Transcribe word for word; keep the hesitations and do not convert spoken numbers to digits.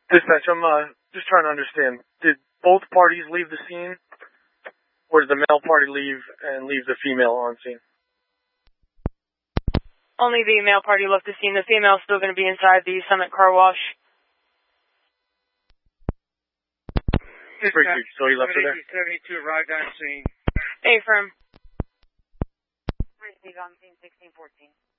Dispatch, I'm uh, just trying to understand. Did both parties leave the scene, or did the male party leave and leave the female on scene? Only the male party left the scene. The female is still going to be inside the Summit Car Wash. Dispatch, so he left her there? seventy-two arrived on scene. Affirm. Receive on scene sixteen fourteen.